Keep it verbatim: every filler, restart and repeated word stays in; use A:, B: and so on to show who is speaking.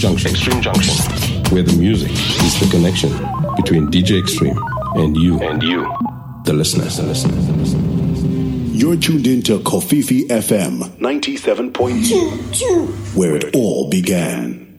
A: Junction. Extreme Junction. Where the music is the connection between D J Extreme and you. And you. The listener. The listener. The listener.
B: You're tuned into Kofifi F M ninety-seven point two, where it all began.